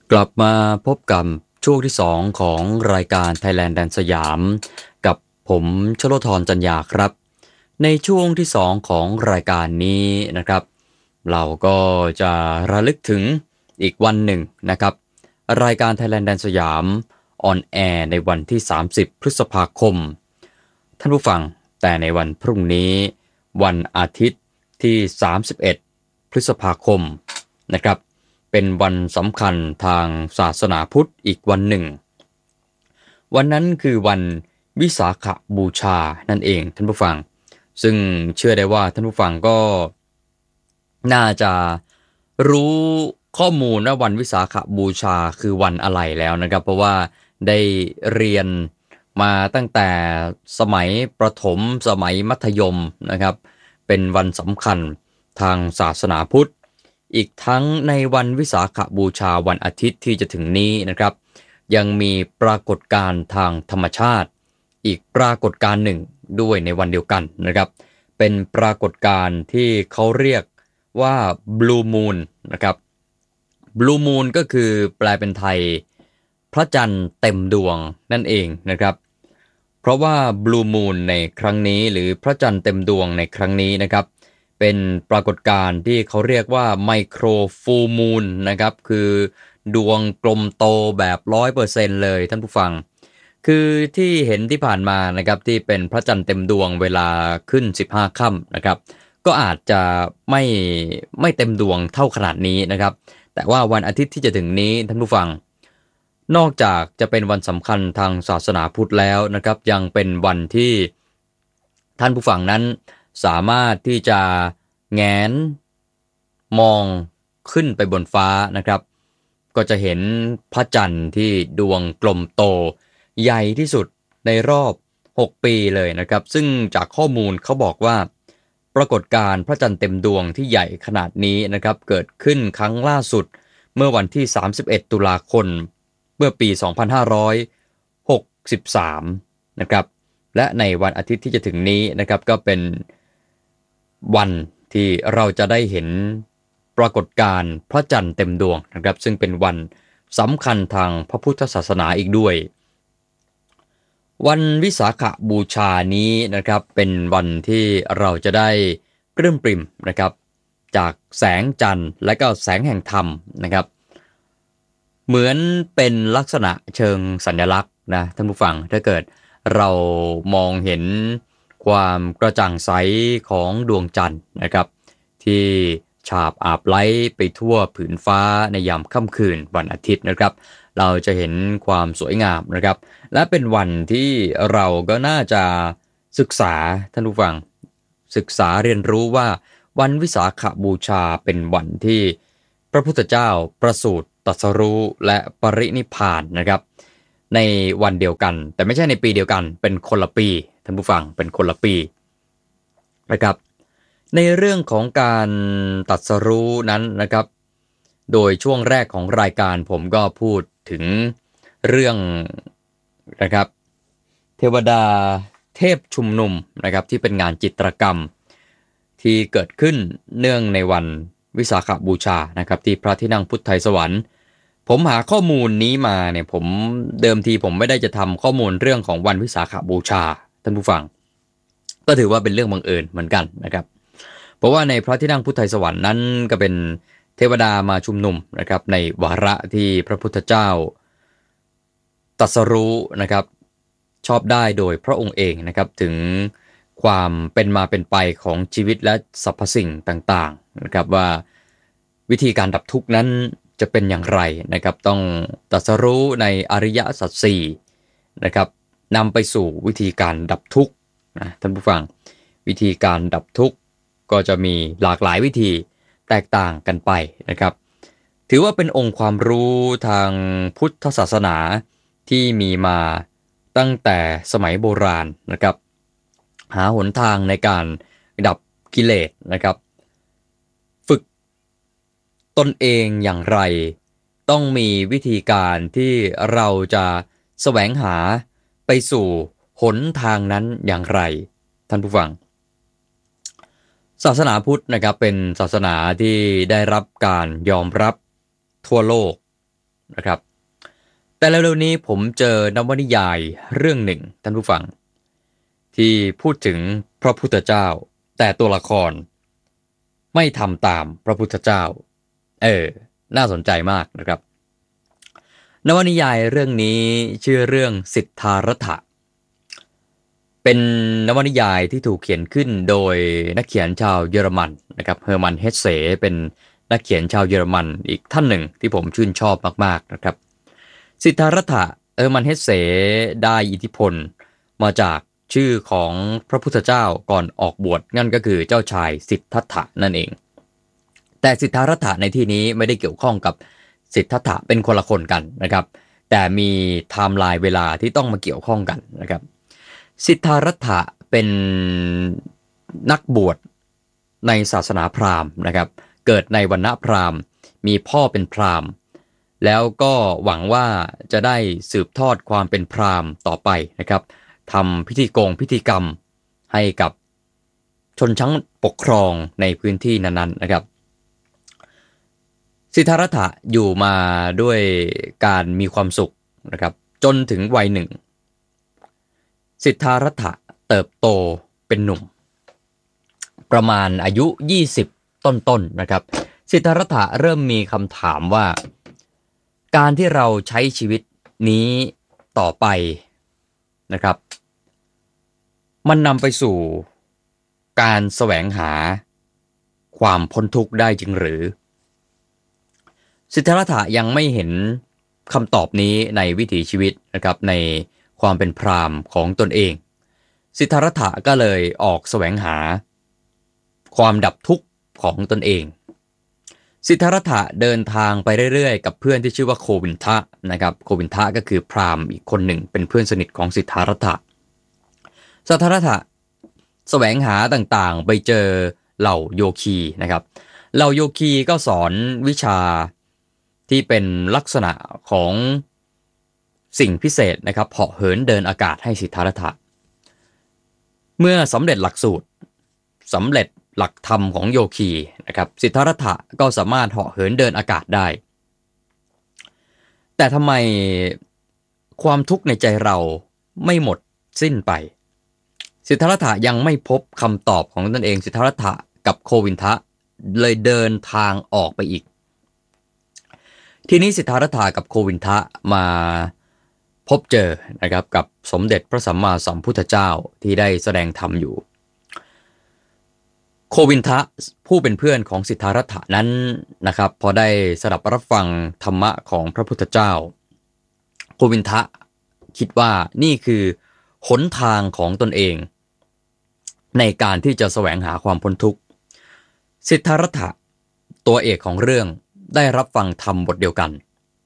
กลับมาพบกับช่วงที่2ของรายการ Thailand แดนสยามกับผมชโลธรจันยาครับในช่วงที่2ของรายการนี้นะครับเราก็จะระลึกถึงอีกวันหนึ่งนะครับรายการ Thailand แดนสยามออนแอร์ในวันที่30พฤษภาคมท่านผู้ฟังแต่ในวันพรุ่งนี้วันอาทิตย์ที่31พฤษภาคมนะครับเป็นวันสำคัญทางศาสนาพุทธอีกวันหนึ่งวันนั้นคือวันวิสาขบูชานั่นเองท่านผู้ฟังซึ่งเชื่อได้ว่าท่านผู้ฟังก็น่าจะรู้ข้อมูลว่าวันวิสาขบูชาคือวันอะไรแล้วนะครับเพราะว่าได้เรียนมาตั้งแต่สมัยประถมสมัยมัธยมนะครับเป็นวันสำคัญทางศาสนาพุทธอีกทั้งในวันวิสาขบูชาวันอาทิตย์ที่จะถึงนี้นะครับยังมีปรากฏการณ์ทางธรรมชาติอีกปรากฏการณ์หนึ่งด้วยในวันเดียวกันนะครับเป็นปรากฏการณ์ที่เขาเรียกว่า Blue Moon นะครับ Blue Moon ก็คือแปลเป็นไทยพระจันทร์เต็มดวงนั่นเองนะครับเพราะว่า Blue Moon ในครั้งนี้หรือพระจันทร์เต็มดวงในครั้งนี้นะครับเป็นปรากฏการณ์ที่เขาเรียกว่าไมโครฟูลมูนนะครับคือดวงกลมโตแบบ 100% เลยท่านผู้ฟังคือที่เห็นที่ผ่านมานะครับที่เป็นพระจันทร์เต็มดวงเวลาขึ้น15ค่ำนะครับก็อาจจะไม่เต็มดวงเท่าขนาดนี้นะครับแต่ว่าวันอาทิตย์ที่จะถึงนี้ท่านผู้ฟังนอกจากจะเป็นวันสำคัญทางศาสนาพุทธแล้วนะครับยังเป็นวันที่ท่านผู้ฟังนั้นสามารถที่จะแงนมองขึ้นไปบนฟ้านะครับก็จะเห็นพระจันทร์ที่ดวงกลมโตใหญ่ที่สุดในรอบ6ปีเลยนะครับซึ่งจากข้อมูลเขาบอกว่าปรากฏการณ์พระจันทร์เต็มดวงที่ใหญ่ขนาดนี้นะครับเกิดขึ้นครั้งล่าสุดเมื่อวันที่31ตุลาคมเมื่อปี2563นะครับและในวันอาทิตย์ที่จะถึงนี้นะครับก็เป็นวันที่เราจะได้เห็นปรากฏการณ์พระจันทร์เต็มดวงนะครับซึ่งเป็นวันสำคัญทางพระพุทธศาสนาอีกด้วยวันวิสาขบูชานี้นะครับเป็นวันที่เราจะได้ปลื้มปริ่มนะครับจากแสงจันทร์และก็แสงแห่งธรรมนะครับเหมือนเป็นลักษณะเชิงสัญลักษณ์นะท่านผู้ฟังถ้าเกิดเรามองเห็นความกระจ่างใสของดวงจันทร์นะครับที่ฉาบอาบไล้ไปทั่วผืนฟ้าในยามค่ำคืนวันอาทิตย์นะครับเราจะเห็นความสวยงามนะครับและเป็นวันที่เราก็น่าจะศึกษาท่านผู้ฟังศึกษาเรียนรู้ว่าวันวิสาขบูชาเป็นวันที่พระพุทธเจ้าประสูติตรัสรู้และปรินิพพานนะครับในวันเดียวกันแต่ไม่ใช่ในปีเดียวกันเป็นคนละปีท่านผู้ฟังเป็นคนละปีนะครับในเรื่องของการตรัสรู้นั้นนะครับโดยช่วงแรกของรายการผมก็พูดถึงเรื่องนะครับเทวดาเทพชุมนุมนะครับที่เป็นงานจิตรกรรมที่เกิดขึ้นเนื่องในวันวิสาขบูชานะครับที่พระที่นั่งพุทธไทยสวรรค์ผมหาข้อมูลนี้มาเนี่ยผมเดิมทีผมไม่ได้จะทำข้อมูลเรื่องของวันวิสาขบูชาท่านผู้ฟังก็ถือว่าเป็นเรื่องบังเอิญเหมือนกันนะครับเพราะว่าในพระที่นั่งพุทธไทยสวรรค์นั้นก็เป็นเทวดามาชุมนุมนะครับในวาระที่พระพุทธเจ้าตรัสรู้นะครับชอบได้โดยพระองค์เองนะครับถึงความเป็นมาเป็นไปของชีวิตและสรรพสิ่งต่างๆนะครับว่าวิธีการดับทุกข์นั้นจะเป็นอย่างไรนะครับต้องตรัสรู้ในอริยสัจสี่นะครับนำไปสู่วิธีการดับทุกข์นะท่านผู้ฟังวิธีการดับทุกข์ก็จะมีหลากหลายวิธีแตกต่างกันไปนะครับถือว่าเป็นองค์ความรู้ทางพุทธศาสนาที่มีมาตั้งแต่สมัยโบราณนะครับหาหนทางในการดับกิเลสนะครับฝึกตนเองอย่างไรต้องมีวิธีการที่เราจะแสวงหาไปสู่หนทางนั้นอย่างไรท่านผู้ฟังศาสนาพุทธนะครับเป็นศาสนาที่ได้รับการยอมรับทั่วโลกนะครับแต่เร็วๆนี้ผมเจอนวนิยายเรื่องหนึ่งท่านผู้ฟังที่พูดถึงพระพุทธเจ้าแต่ตัวละครไม่ทำตามพระพุทธเจ้าน่าสนใจมากนะครับนวนิยายเรื่องนี้ชื่อเรื่องสิทธารัตถะเป็นนวนิยายที่ถูกเขียนขึ้นโดยนักเขียนชาวเยอรมันนะครับเฮอร์มันเฮสเซเป็นนักเขียนชาวเยอรมันอีกท่านหนึ่งที่ผมชื่นชอบมากๆนะครับสิทธารัตถะเฮอร์มันเฮสเซได้อิทธิพลมาจากชื่อของพระพุทธเจ้าก่อนออกบวชนั่นก็คือเจ้าชายสิทธัตถะนั่นเองแต่สิทธารัตถะในที่นี้ไม่ได้เกี่ยวข้องกับสิทธัตถะเป็นคนละคนกันนะครับแต่มีไทม์ไลน์เวลาที่ต้องมาเกี่ยวข้องกันนะครับสิทธารัตถะเป็นนักบวชในศาสนาพราหมณ์นะครับเกิดในวรรณะพราหมณ์มีพ่อเป็นพราหมณ์แล้วก็หวังว่าจะได้สืบทอดความเป็นพราหมณ์ต่อไปนะครับทำพิธีพิธีกรรมให้กับชนชั้นปกครองในพื้นที่นั้นๆนะครับสิทธารัตถะอยู่มาด้วยการมีความสุขนะครับจนถึงวัยหนึ่งสิทธารัตถะเติบโตเป็นหนุ่มประมาณอายุ20ต้นๆนะครับสิทธารัตถะเริ่มมีคำถามว่าการที่เราใช้ชีวิตนี้ต่อไปนะครับมันนำไปสู่การแสวงหาความพ้นทุกข์ได้จริงหรือสิทธารัตถะยังไม่เห็นคำตอบนี้ในวิถีชีวิตนะครับในความเป็นพราหมณ์ของตนเองสิทธารัตถะก็เลยออกแสวงหาความดับทุกข์ของตนเองสิทธารัตถะเดินทางไปเรื่อยๆกับเพื่อนที่ชื่อว่าโควินทะนะครับโควินทะก็คือพราหมณ์อีกคนหนึ่งเป็นเพื่อนสนิทของสิทธารัตถะสิทธารัตถะแสวงหาต่างๆไปเจอเหล่าโยคีนะครับเหล่าโยคีก็สอนวิชาที่เป็นลักษณะของสิ่งพิเศษนะครับเหาะเหินเดินอากาศให้สิทธารัตถะเมื่อสำเร็จหลักสูตรสำเร็จหลักธรรมของโยคีนะครับสิทธารัตถะก็สามารถเหาะเหินเดินอากาศได้แต่ทำไมความทุกข์ในใจเราไม่หมดสิ้นไปสิทธารัตถะยังไม่พบคำตอบของตนเองสิทธารัตถะกับโควินทะเลยเดินทางออกไปอีกทีนี้สิทธารัตถะกับโควินทะมาพบเจอนะครับกับสมเด็จพระสัมมาสัมพุทธเจ้าที่ได้แสดงธรรมอยู่โควินทะผู้เป็นเพื่อนของสิทธารัตถะนั้นนะครับพอได้สดับรับฟังธรรมะของพระพุทธเจ้าโควินทะคิดว่านี่คือหนทางของตนเองในการที่จะแสวงหาความพ้นทุกข์สิทธารัตถะตัวเอกของเรื่องได้รับฟังธรรมบทเดียวกัน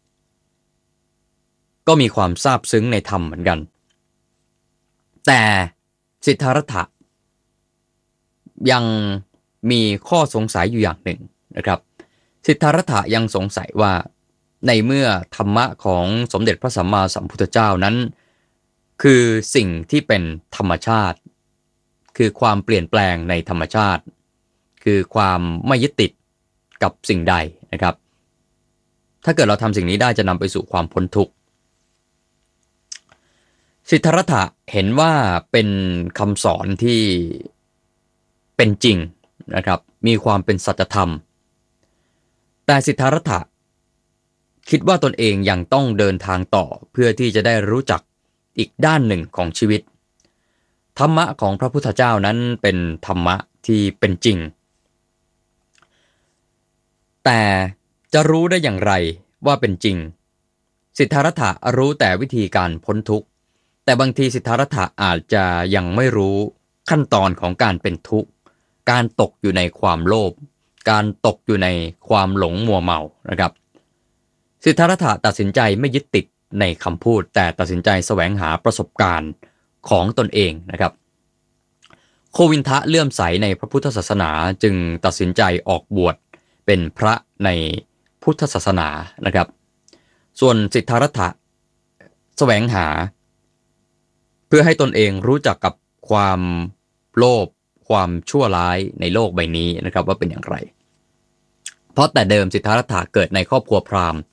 ก็มีความซาบซึ้งในธรรมเหมือนกันแต่สิทธารัตถะยังมีข้อสงสัยอยู่อย่างหนึ่งนะครับสิทธารัตถะยังสงสัยว่าในเมื่อธรรมะของสมเด็จพระสัมมาสัมพุทธเจ้านั้นคือสิ่งที่เป็นธรรมชาติคือความเปลี่ยนแปลงในธรรมชาติคือความไม่ยึดติดกับสิ่งใดนะครับถ้าเกิดเราทำสิ่งนี้ได้จะนำไปสู่ความพ้นทุกข์สิทธารัตถะเห็นว่าเป็นคำสอนที่เป็นจริงนะครับมีความเป็นสัจธรรมแต่สิทธารัตถะคิดว่าตนเองยังต้องเดินทางต่อเพื่อที่จะได้รู้จักอีกด้านหนึ่งของชีวิตธรรมะของพระพุทธเจ้านั้นเป็นธรรมะที่เป็นจริงแต่จะรู้ได้อย่างไรว่าเป็นจริงสิทธารัตถะรู้แต่วิธีการพ้นทุกข์แต่บางทีสิทธารัตถะอาจจะยังไม่รู้ขั้นตอนของการเป็นทุกข์การตกอยู่ในความโลภการตกอยู่ในความหลงมัวเมานะครับสิทธารัตถะตัดสินใจไม่ยึดติดในคำพูดแต่ตัดสินใจแสวงหาประสบการณ์ของตนเองนะครับโควินทะเลื่อมใสในพระพุทธศาสนาจึงตัดสินใจออกบวชเป็นพระในพุทธศาสนานะครับส่วนสิทธารัตถะแสวงหาเพื่อให้ตนเองรู้จักกับความโลภความชั่วร้ายในโลกใบนี้นะครับว่าเป็นอย่างไรเพราะแต่เดิมสิทธารัตถะเกิดในครอบครัวพราหมณ์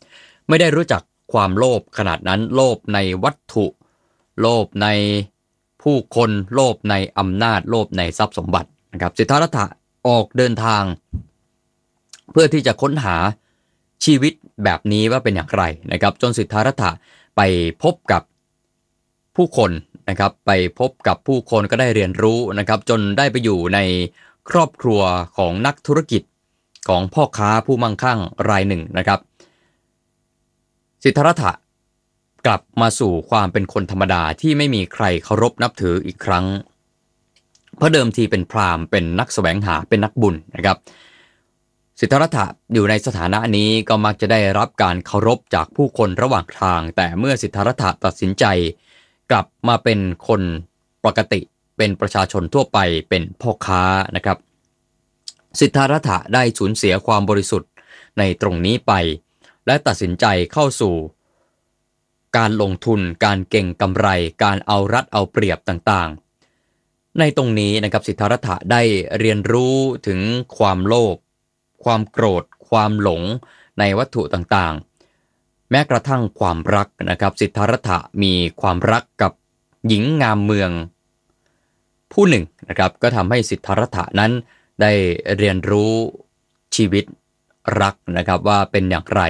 ไม่ได้รู้จักความโลภขนาดนั้นโลภในวัตถุโลภในผู้คนโลภในอำนาจโลภในทรัพย์สมบัตินะครับสิทธัตถะออกเดินทางเพื่อที่จะค้นหาชีวิตแบบนี้ว่าเป็นอย่างไรนะครับจนสิทธัตถะไปพบกับผู้คนนะครับไปพบกับผู้คนก็ได้เรียนรู้นะครับจนได้ไปอยู่ในครอบครัวของนักธุรกิจของพ่อค้าผู้มั่งคั่งรายหนึ่งนะครับสิทธัตถะกลับมาสู่ความเป็นคนธรรมดาที่ไม่มีใครเคารพนับถืออีกครั้งเพราะเดิมทีเป็นพราหมณ์เป็นนักแสวงหาเป็นนักบุญนะครับสิทธัตถะอยู่ในสถานะนี้ก็มักจะได้รับการเคารพจากผู้คนระหว่างทางแต่เมื่อสิทธัตถะตัดสินใจกลับมาเป็นคนปกติเป็นประชาชนทั่วไปเป็นพ่อค้านะครับสิทธัตถะได้สูญเสียความบริสุทธิ์ในตรงนี้ไปและตัดสินใจเข้าสู่การลงทุนการเก็งกำไรการเอารัดเอาเปรียบต่างๆในตรงนี้นะครับสิทธัตถะได้เรียนรู้ถึงความโลภความโกรธความหลงในวัตถุต่างๆแม้กระทั่งความรักนะครับสิทธัตถะมีความรักกับหญิงงามเมืองผู้หนึ่งนะครับก็ทำให้สิทธัตถะนั้นได้เรียนรู้ชีวิตรักนะครับว่าเป็นอย่างไร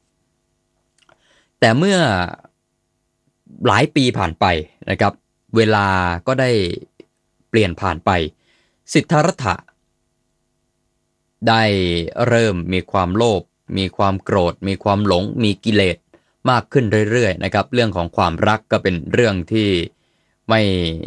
แต่เมื่อหลายปีผ่านไปนะครับเวลาก็ได้เปลี่ยนผ่านไปสิทธัตถะได้เริ่มมีความโลภมีความโกรธมีความหลงมีกิเลสมากขึ้นเรื่อยๆนะครับเรื่องของความรักก็เป็นเรื่องที่ไม่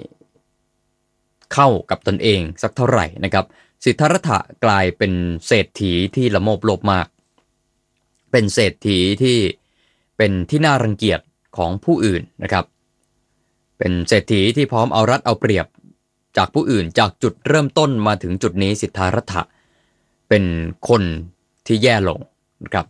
เข้ากับตนเองสักเท่าไหร่นะครับสิทธัตถะกลายเป็นเศรษฐีที่ละโมบโลภมากเป็นเศรษฐีที่เป็นที่น่ารังเกียจของผู้อื่นนะครับเป็นเศรษฐีที่พร้อมเอารัดเอาเปรียบจากผู้อื่นจากจุดเริ่มต้นมาถึงจุดนี้สิทธัตถะเป็นคนที่แย่ลงนะครับ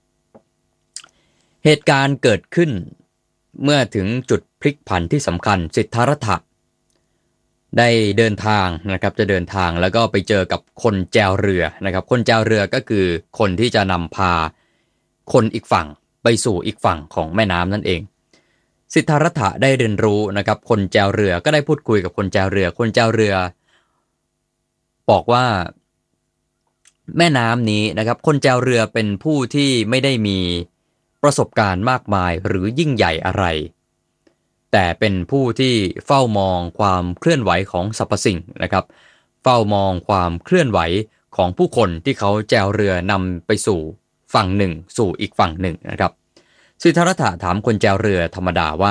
เหตุการณ์เกิดขึ้นเมื่อถึงจุดพลิกผันที่สำคัญสิทธัตถะได้เดินทางนะครับจะเดินทางแล้วก็ไปเจอกับคนแจวเรือนะครับคนแจวเรือก็คือคนที่จะนำพาคนอีกฝั่งไปสู่อีกฝั่งของแม่น้ำนั่นเองสิทธัตถะได้เรียนรู้นะครับคนแจวเรือก็ได้พูดคุยกับคนแจวเรือคนแจวเรือบอกว่าแม่น้ำนี้นะครับคนแจวเรือเป็นผู้ที่ไม่ได้มีประสบการณ์มากมายหรือยิ่งใหญ่อะไรแต่เป็นผู้ที่เฝ้ามองความเคลื่อนไหวของสรรพสิ่งนะครับเฝ้ามองความเคลื่อนไหวของผู้คนที่เขาแจวเรือนำไปสู่ฝั่งหนึ่งสู่อีกฝั่งหนึ่งนะครับสิทธัตถะถามคนแจวเรือธรรมดาว่า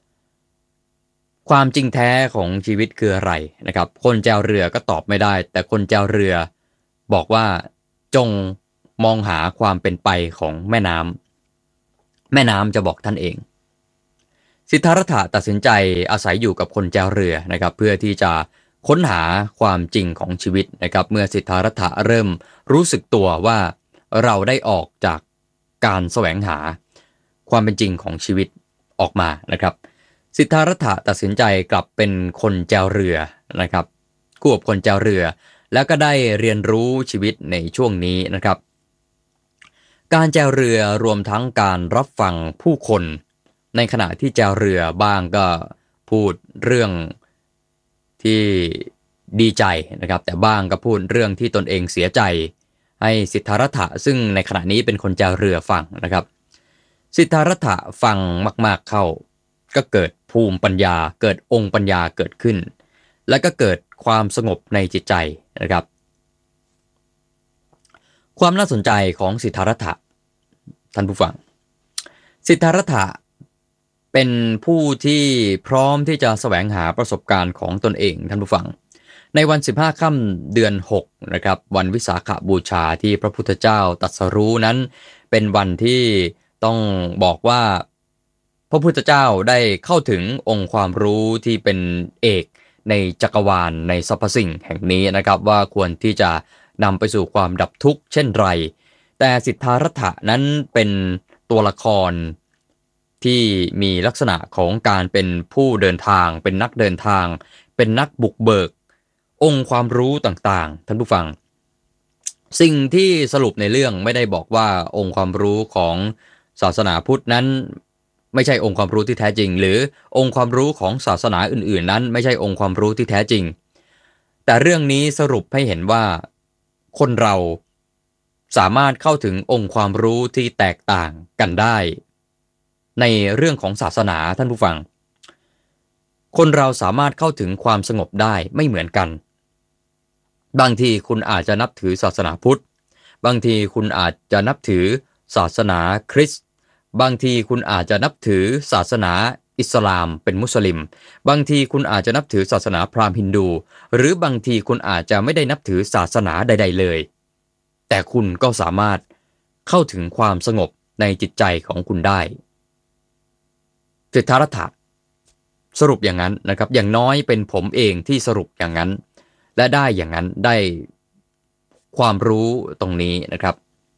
ความจริงแท้ของชีวิตคืออะไรนะครับคนแจวเรือก็ตอบไม่ได้แต่คนแจวเรือบอกว่าจงมองหาความเป็นไปของแม่น้ำแม่น้ำจะบอกท่านเองสิทธัตถะตัดสินใจอาศัยอยู่กับคนแจวเรือนะครับเพื่อที่จะค้นหาความจริงของชีวิตนะครับเมื่อสิทธัตถะเริ่มรู้สึกตัวว่าเราได้ออกจากการแสวงหาความเป็นจริงของชีวิตออกมานะครับสิทธัตถะตัดสินใจกลับเป็นคนแจวเรือนะครับคู่กับคนแจวเรือแล้วก็ได้เรียนรู้ชีวิตในช่วงนี้นะครับการแจวเรือรวมทั้งการรับฟังผู้คนในขณะที่แจวเรือบ้างก็พูดเรื่องที่ดีใจนะครับแต่บ้างก็พูดเรื่องที่ตนเองเสียใจให้สิทธัตถะซึ่งในขณะนี้เป็นคนแจวเรือฟังนะครับสิทธัตถะฟังมากๆเข้าก็เกิดภูมิปัญญาเกิดองค์ปัญญาเกิดขึ้นและก็เกิดความสงบในจิตใจนะครับความน่าสนใจของสิทธัตถะท่านผู้ฟังสิทธัตถะเป็นผู้ที่พร้อมที่จะแสวงหาประสบการณ์ของตนเองท่านผู้ฟังในวัน15ค่ำเดือน6นะครับวันวิสาขบูชาที่พระพุทธเจ้าตรัสรู้นั้นเป็นวันที่ต้องบอกว่าพระพุทธเจ้าได้เข้าถึงองค์ความรู้ที่เป็นเอกในจักรวาลในสรรพสิ่งแห่งนี้นะครับว่าควรที่จะนำไปสู่ความดับทุกข์เช่นไรแต่สิทธัตถะนั้นเป็นตัวละครที่มีลักษณะของการเป็นผู้เดินทางเป็นนักเดินทางเป็นนักบุกเบิกองค์ความรู้ต่างๆท่านผู้ฟังสิ่งที่สรุปในเรื่องไม่ได้บอกว่าองค์ความรู้ของศาสนาพุทธนั้นไม่ใช่องค์ความรู้ที่แท้จริงหรือองค์ความรู้ของศาสนาอื่นๆนั้นไม่ใช่องค์ความรู้ที่แท้จริงแต่เรื่องนี้สรุปให้เห็นว่าคนเราสามารถเข้าถึงองค์ความรู้ที่แตกต่างกันได้ในเรื่องของศาสนาท่านผู้ฟังคนเราสามารถเข้าถึงความสงบได้ไม่เหมือนกันบางทีคุณอาจจะนับถือศาสนาพุทธบางทีคุณอาจจะนับถือศาสนาคริสต์บางทีคุณอาจจะนับถือศาสนาอิสลามเป็นมุสลิมบางทีคุณอาจจะนับถือศาสนาพราหมณ์ฮินดูหรือบางทีคุณอาจจะไม่ได้นับถือศาสนาใดๆเลยแต่คุณก็สามารถเข้าถึงความสงบในจิตใจของคุณได้สิทธัตถะสรุปอย่างนั้นนะครับอย่างน้อยเป็นผมเองที่สรุปอย่างนั้นและได้อย่างนั้นได้ความรู้ตรงนี้นะครับ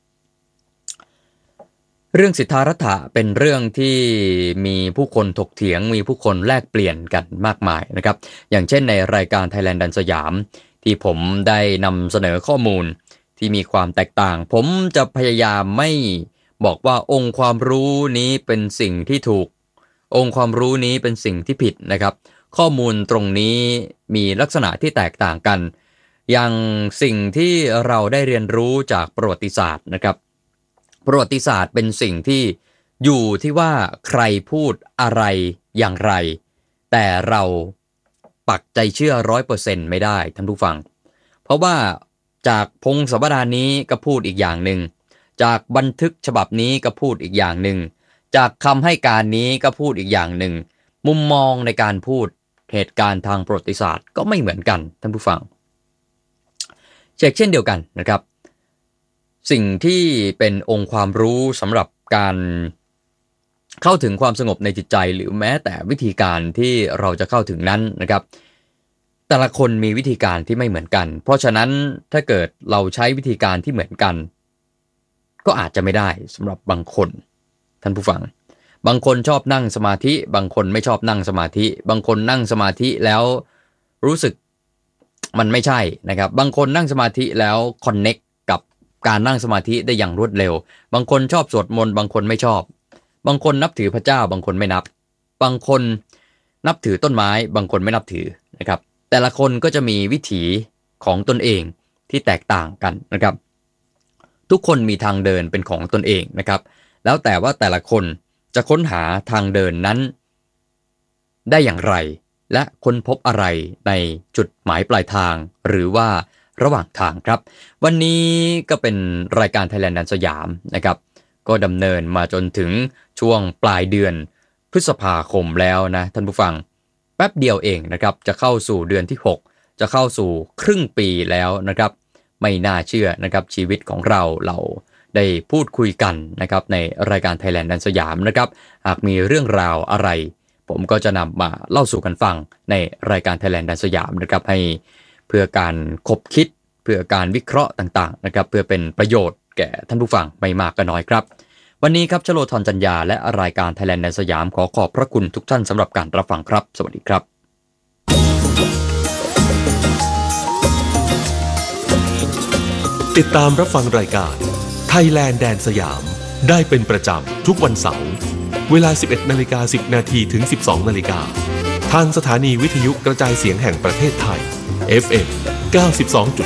เรื่องสิทธัตถะเป็นเรื่องที่มีผู้คนถกเถียงมีผู้คนแลกเปลี่ยนกันมากมายนะครับอย่างเช่นในรายการ Thailand ดันสยามที่ผมได้นำเสนอข้อมูลที่มีความแตกต่างผมจะพยายามไม่บอกว่าองค์ความรู้นี้เป็นสิ่งที่ถูกองค์ความรู้นี้เป็นสิ่งที่ผิดนะครับข้อมูลตรงนี้มีลักษณะที่แตกต่างกันอย่างสิ่งที่เราได้เรียนรู้จากประวัติศาสตร์นะครับประวัติศาสตร์เป็นสิ่งที่อยู่ที่ว่าใครพูดอะไรอย่างไรแต่เราปักใจเชื่อ 100% ไม่ได้ท่านผู้ฟังเพราะว่าจากพงศาวดารนี้ก็พูดอีกอย่างหนึ่งจากบันทึกฉบับนี้ก็พูดอีกอย่างหนึ่งจากคำให้การนี้ก็พูดอีกอย่างหนึ่งมุมมองในการพูดเหตุการณ์ทางประวัติศาสตร์ก็ไม่เหมือนกันท่านผู้ฟังเช่นเดียวกันนะครับสิ่งที่เป็นองค์ความรู้สำหรับการเข้าถึงความสงบในจิตใจหรือแม้แต่วิธีการที่เราจะเข้าถึงนั้นนะครับแต่ละคนมีวิธีการที่ไม่เหมือนกันเพราะฉะนั้นถ้าเกิดเราใช้วิธีการที่เหมือนกันก็อาจจะไม่ได้สำหรับบางคนท่านผู้ฟังบางคนชอบนั่งสมาธิบางคนไม่ชอบนั่งสมาธิบางคนนั่งสมาธิแล้วรู้สึกมันไม่ใช่นะครับบางคนนั่งสมาธิแล้วคอนเน็กกับการนั่งสมาธิได้อย่างรวดเร็วบางคนชอบสวดมนต์บางคนไม่ชอบบางคนนับถือพระเจ้าบางคนไม่นับบางคนนับถือต้นไม้บางคนไม่นับถือนะครับแต่ละคนก็จะมีวิถีของตนเองที่แตกต่างกันนะครับทุกคนมีทางเดินเป็นของตนเองนะครับแล้วแต่ว่าแต่ละคนจะค้นหาทางเดินนั้นได้อย่างไรและค้นพบอะไรในจุดหมายปลายทางหรือว่าระหว่างทางครับวันนี้ก็เป็นรายการ Thailand ดันสยามนะครับก็ดำเนินมาจนถึงช่วงปลายเดือนพฤษภาคมแล้วนะท่านผู้ฟังแป๊บเดียวเองนะครับจะเข้าสู่เดือนที่6จะเข้าสู่ครึ่งปีแล้วนะครับไม่น่าเชื่อนะครับชีวิตของเราได้พูดคุยกันนะครับในรายการ Thailand ดันสยามนะครับหากมีเรื่องราวอะไรผมก็จะนำมาเล่าสู่กันฟังในรายการ Thailand ดันสยามนะครับให้เพื่อการคบคิดเพื่อการวิเคราะห์ต่างๆนะครับเพื่อเป็นประโยชน์แก่ท่านผู้ฟังไม่มากก็น้อยครับวันนี้ครับชโลธรจัญญาและรายการ Thailand ดันสยามขอบพระคุณทุกท่านสำหรับการรับฟังครับสวัสดีครับติดตามรับฟังรายการ Thailand แดนสยามได้เป็นประจำทุกวันเสาร์เวลา 11:10 น.ถึง 12:00 น.ทางสถานีวิทยุกระจายเสียงแห่งประเทศไทย FM 92.5